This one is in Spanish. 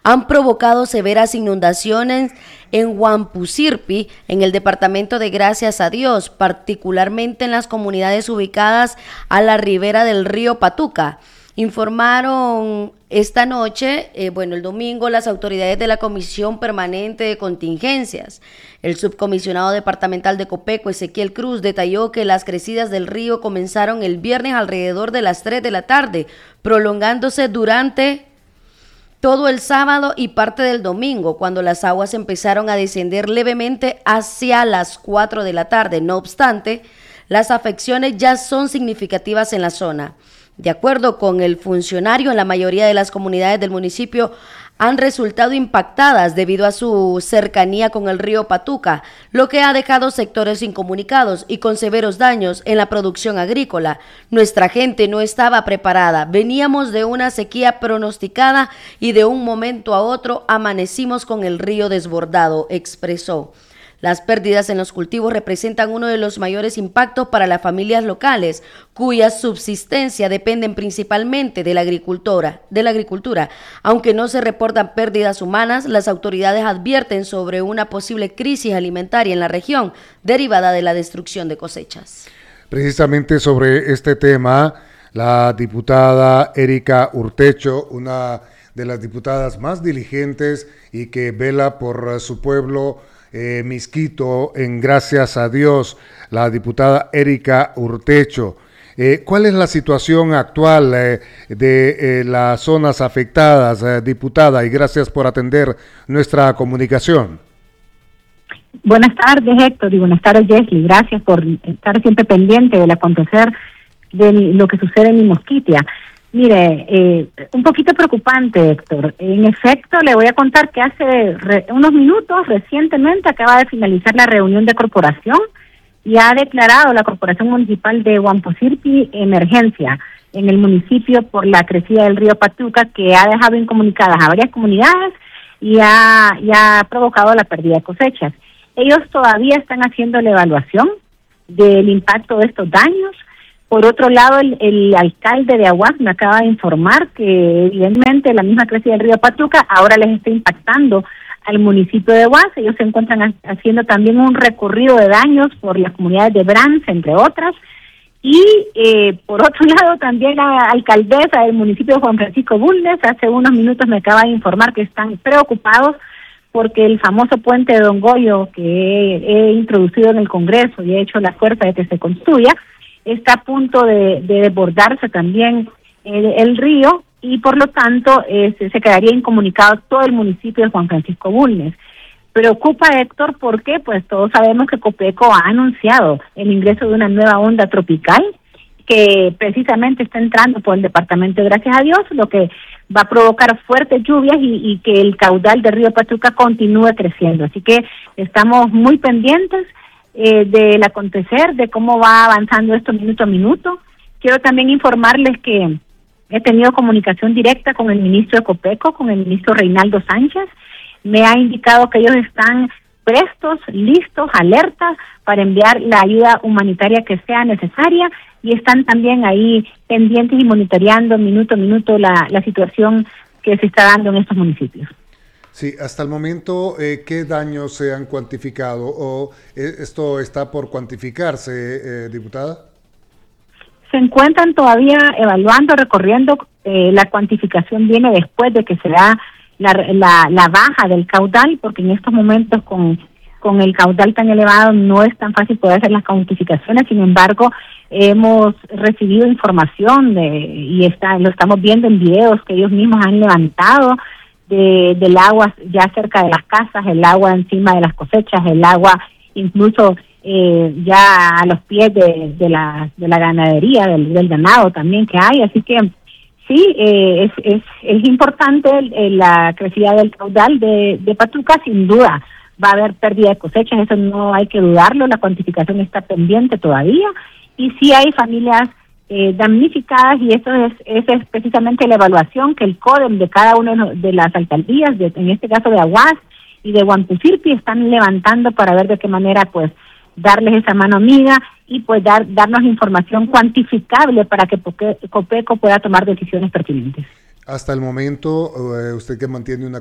han provocado severas inundaciones en Huampusirpi, en el departamento de Gracias a Dios, particularmente en las comunidades ubicadas a la ribera del río Patuca. Informaron esta noche, el domingo, las autoridades de la Comisión Permanente de Contingencias. El subcomisionado departamental de Copeco, Ezequiel Cruz, detalló que las crecidas del río comenzaron el viernes alrededor de las 3 de la tarde, prolongándose durante todo el sábado y parte del domingo, cuando las aguas empezaron a descender levemente hacia las 4 de la tarde. No obstante, las afecciones ya son significativas en la zona. De acuerdo con el funcionario, la mayoría de las comunidades del municipio han resultado impactadas debido a su cercanía con el río Patuca, lo que ha dejado sectores incomunicados y con severos daños en la producción agrícola. Nuestra gente no estaba preparada, veníamos de una sequía pronosticada y de un momento a otro amanecimos con el río desbordado, expresó. Las pérdidas en los cultivos representan uno de los mayores impactos para las familias locales, cuya subsistencia dependen principalmente de la agricultura. Aunque no se reportan pérdidas humanas, las autoridades advierten sobre una posible crisis alimentaria en la región derivada de la destrucción de cosechas. Precisamente sobre este tema, la diputada Erika Urtecho, una de las diputadas más diligentes y que vela por su pueblo Misquito, en Gracias a Dios, la diputada Erika Urtecho. ¿Cuál es la situación actual de las zonas afectadas, diputada? Y gracias por atender nuestra comunicación. Buenas tardes, Héctor, y buenas tardes, Jesly. Gracias por estar siempre pendiente del acontecer de lo que sucede en mi Mosquitia. Mire, un poquito preocupante, Héctor. En efecto, le voy a contar que hace unos minutos, recientemente, acaba de finalizar la reunión de corporación y ha declarado la Corporación Municipal de Huampusirpi emergencia en el municipio por la crecida del río Patuca, que ha dejado incomunicadas a varias comunidades y ha provocado la pérdida de cosechas. Ellos todavía están haciendo la evaluación del impacto de estos daños. Por otro lado, el alcalde de Aguas me acaba de informar que evidentemente la misma crecida del río Patuca ahora les está impactando al municipio de Aguas. Ellos se encuentran haciendo también un recorrido de daños por las comunidades de Brance, entre otras. Y por otro lado, también la alcaldesa del municipio de Juan Francisco Bulnes hace unos minutos me acaba de informar que están preocupados porque el famoso puente de Don Goyo, que he introducido en el Congreso y he hecho la fuerza de que se construya, está a punto de desbordarse también el río y por lo tanto se quedaría incomunicado todo el municipio de Juan Francisco Bulnes. Preocupa, Héctor, porque pues todos sabemos que Copeco ha anunciado el ingreso de una nueva onda tropical que precisamente está entrando por el departamento de Gracias a Dios, lo que va a provocar fuertes lluvias y que el caudal del río Patuca continúe creciendo. Así que estamos muy pendientes del acontecer, de cómo va avanzando esto minuto a minuto. Quiero también informarles que he tenido comunicación directa con el ministro de Copeco, con el ministro Reinaldo Sánchez. Me ha indicado que ellos están prestos, listos, alertas para enviar la ayuda humanitaria que sea necesaria y están también ahí pendientes y monitoreando minuto a minuto la situación que se está dando en estos municipios. Sí, hasta el momento, ¿qué daños se han cuantificado o esto está por cuantificarse, diputada? Se encuentran todavía evaluando, recorriendo, la cuantificación viene después de que se da la baja del caudal, porque en estos momentos con el caudal tan elevado no es tan fácil poder hacer las cuantificaciones. Sin embargo, hemos recibido información lo estamos viendo en videos que ellos mismos han levantado del agua ya cerca de las casas, el agua encima de las cosechas, el agua incluso ya a los pies de la ganadería, del ganado también que hay. Así que sí, es importante la crecida del caudal de Patuca. Sin duda va a haber pérdida de cosechas, eso no hay que dudarlo, la cuantificación está pendiente todavía y sí hay familias damnificadas y eso es precisamente la evaluación que el CODEM de cada una de las alcaldías, en este caso de Aguas y de Huampusirpi, están levantando para ver de qué manera pues darles esa mano amiga y pues darnos información cuantificable para que Copeco pueda tomar decisiones pertinentes. Hasta el momento, usted que mantiene una